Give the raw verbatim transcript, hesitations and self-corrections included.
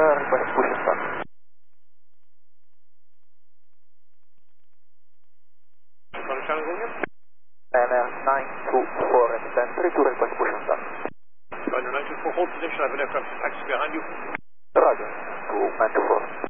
request push and start. N L nine two four and ten three two request push and start. Roger, nine two four, hold position, I have an aircraft taxi behind you. Roger, two nine two four.